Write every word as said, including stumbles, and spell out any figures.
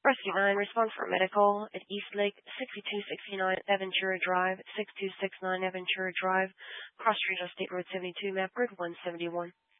Rescue nine, response for medical at Eastlake, sixty-two sixty-nine Aventura Drive, sixty-two sixty-nine Aventura Drive, Cross Regional State Road seventy-two, map grid one seventy-one.